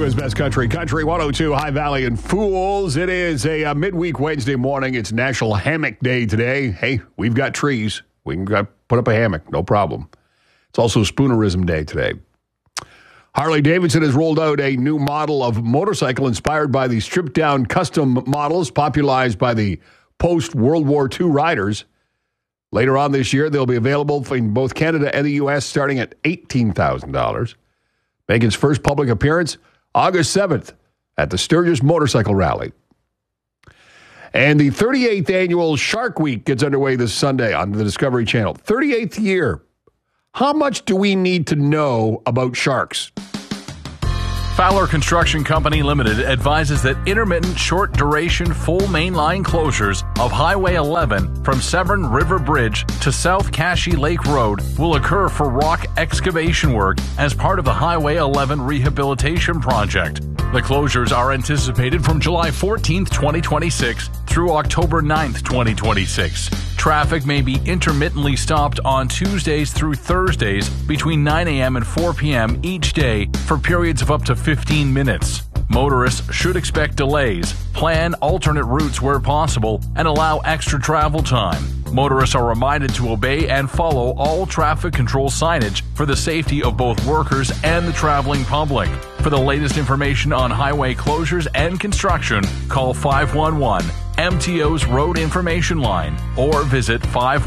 Chattanooga's best country, Country 102, High Valley and Fools. It is a midweek Wednesday morning. It's National Hammock Day today. Hey, we've got trees. We can put up a hammock, no problem. It's also Spoonerism Day today. Harley-Davidson has rolled out a new model of motorcycle inspired by the stripped-down custom models popularized by the post-World War II riders. Later on this year, they'll be available in both Canada and the U.S. starting at $18,000. Making its first public appearance August 7th at the Sturgis Motorcycle Rally. And the 38th annual Shark Week gets underway this Sunday on the Discovery Channel. 38th year. How much do we need to know about sharks? Fowler Construction Company Limited advises that intermittent short-duration full mainline closures of Highway 11 from Severn River Bridge to South Cashie Lake Road will occur for rock excavation work as part of the Highway 11 rehabilitation project. The closures are anticipated from July 14th, 2026 through October 9th, 2026. Traffic may be intermittently stopped on Tuesdays through Thursdays between 9 a.m. and 4 p.m. each day for periods of up to 15 minutes. Motorists should expect delays, plan alternate routes where possible, and allow extra travel time. Motorists are reminded to obey and follow all traffic control signage for the safety of both workers and the traveling public. For the latest information on highway closures and construction, call 511 MTO's Road Information Line or visit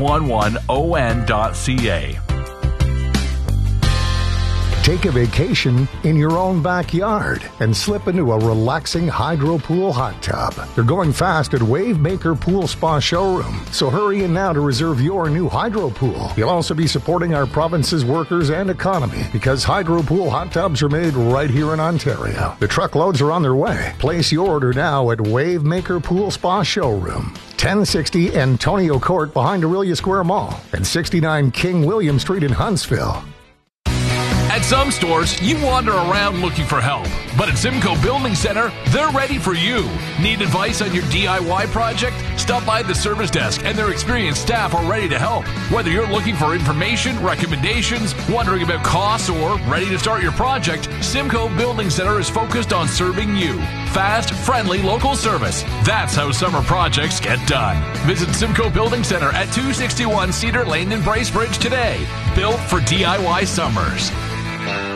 511on.ca. Take a vacation in your own backyard and slip into a relaxing hydro pool hot tub. They're going fast at Wavemaker Pool Spa Showroom, so hurry in now to reserve your new hydro pool. You'll also be supporting our province's workers and economy because hydro pool hot tubs are made right here in Ontario. The truckloads are on their way. Place your order now at Wavemaker Pool Spa Showroom. 1060 Antonio Court behind Aurelia Square Mall and 69 King William Street in Huntsville. At some stores, you wander around looking for help, but at Simcoe Building Center, they're ready for you. Need advice on your DIY project? Stop by the service desk and their experienced staff are ready to help. Whether you're looking for information, recommendations, wondering about costs, or ready to start your project, Simcoe Building Center is focused on serving you. Fast, friendly, local service. That's how summer projects get done. Visit Simcoe Building Center at 261 Cedar Lane in Bracebridge today. Built for DIY summers.